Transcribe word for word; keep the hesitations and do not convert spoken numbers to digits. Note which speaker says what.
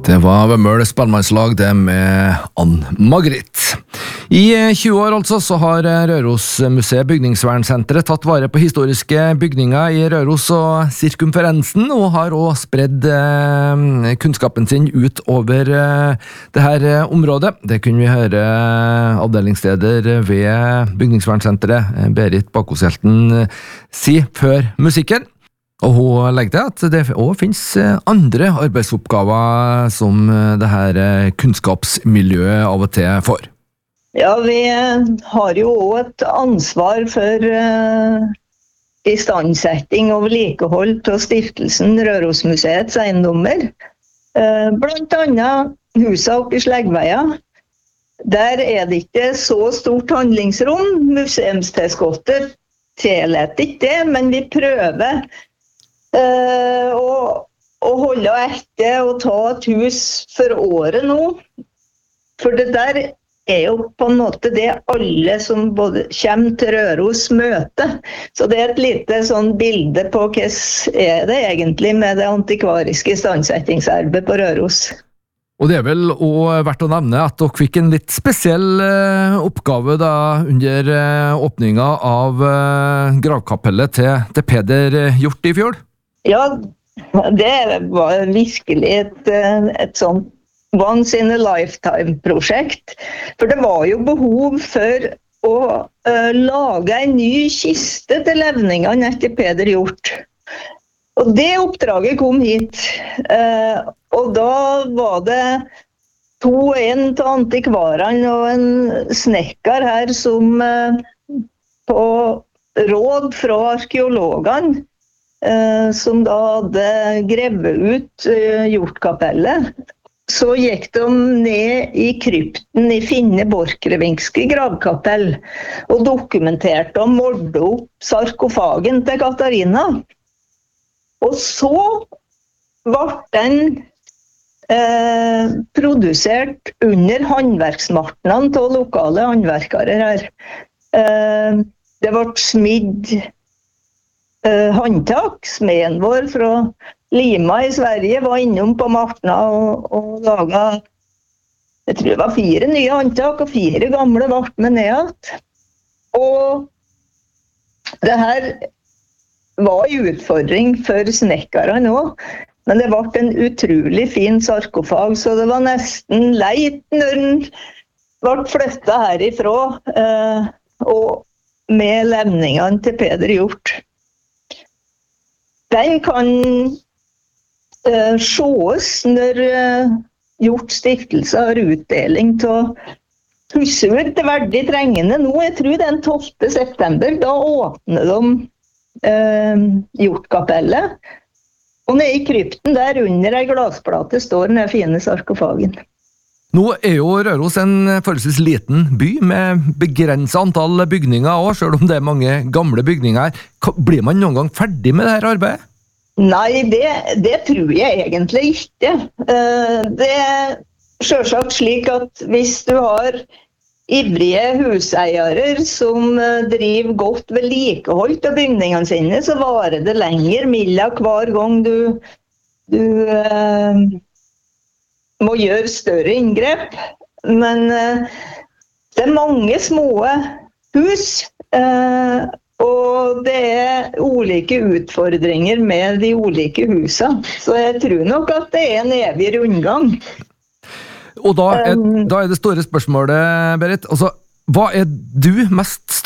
Speaker 1: Det var Vømmøl spellemannslag, det med Ann-Margrit. I tjue år altså så har Rørosmuseet Bygningsvernsenteret tatt vare på historiske bygninger i Røros og sirkumferensen, og har også spredd eh, kunnskapen sin ut over eh, det her området. Det kunne vi høre avdelingsleder ved Bygningsvernsenteret, Berit Bakkosjelten, si før musikken. Og hun legger til at det også finnes andre arbeidsoppgaver som det her kunnskapsmiljøet av og til får.
Speaker 2: Ja, vi har jo også et ansvar for uh, istandsetting og vedlikehold av stiftelsen Rørosmuseets eiendommer. Uh, blant annet huset oppe i Sleggveia. Der er det ikke så stort handlingsrom. Museumstilskottet tillater ikke det, men vi prøver Uh, og, og holde etter og ta et hus for året nå. For det der er jo på en måte det alle som både kommer til Røros møter. Så det er et lite sånn bilde på hva er det egentlig med det antikvariske istandsettingsarbeidet på Røros.
Speaker 1: Og det er vel også verdt å nevne at dere fikk en litt spesiell uh, oppgave da under uh, åpninga av uh, gravkapellet til, til Peder Hjort i fjor.
Speaker 2: Ja, det var virkelig et, et sånt once in a lifetime-prosjekt. For det var jo behov for å uh, lage en ny kiste til levningene etter Peder Hjort. Og det oppdraget kom hit. Uh, og da var det to, en til antikvarene og en snekker her som uh, på råd fra arkeologene Uh, som da hadde grevet ut uh, Hjortkapellet, så gikk de ned i krypten i Finne Borchgrevinkske gravkapell og dokumenterte og målte opp sarkofagen til Katarina. Og så ble den uh, produsert under håndverksmartene til lokale håndverkere her. Uh, det ble smidd Uh, håndtak. Smeden vår fra Lima i Sverige var innom på Martna og, og laget, jeg tror det var fire nye håndtak, og fire gamle ble med nedat. Og det her var en utfordring for snekkerne også, men det ble en utrolig fin sarkofag, så det var nesten leit når den ble flyttet herifra, uh, og med levningene til Peder Hjort. Den kan uh, sjås når uh, Hjort stiftelse har utdeling til å pusse ut det verdig trengende nå. Jeg tror den tolvte september, da åpner de uh, Hjortkapellet. Og nede i krypten der under ei glassplate står den fine sarkofagen.
Speaker 1: Nå er jo Røros en forholdsvis liten by med begrenset antall bygninger også, selv om det er mange gamle bygninger. Blir man noen gang ferdig med dette arbeidet?
Speaker 2: Nei, det, det tror jeg egentlig ikke. Det er selvsagt slik at hvis du har ivrige huseiere som driver godt vedlikehold av bygningene sine, så varer det lenger mellom hver gang du, du må gjøre større inngrep, men uh, det er mange små hus, uh, og det er ulike utfordringer med de ulike husene, så jeg tror nok at det er en evig rundgang.
Speaker 1: Og da er, da er det store spørsmålet, Berit, altså, hva er du mest